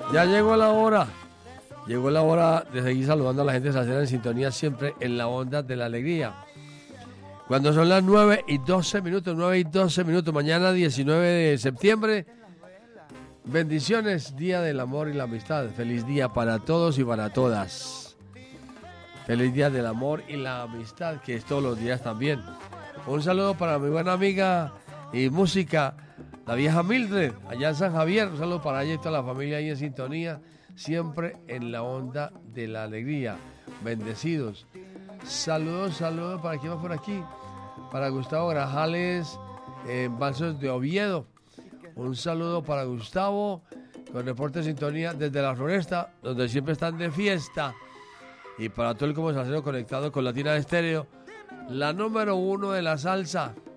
Ya llegó la hora. Llegó la hora de seguir saludando a la gente salsera en sintonía siempre en la onda de la alegría. Cuando son las 9:12, 9:12, mañana 19 de septiembre. Bendiciones, Día del Amor y la Amistad. Feliz día para todos y para todas. Feliz Día del Amor y la Amistad, que es todos los días también. Un saludo para mi buena amiga y música, la vieja Mildred, allá en San Javier. Un saludo para ella y toda la familia ahí en sintonía, siempre en la onda de la alegría. Bendecidos. Saludos para quién va por aquí. Para Gustavo Grajales, en Balsos de Oviedo. Un saludo para Gustavo, con reporte de sintonía desde la Floresta, donde siempre están de fiesta. Y para todo el como salsero conectado con Latina Estéreo, la número 1 de la salsa.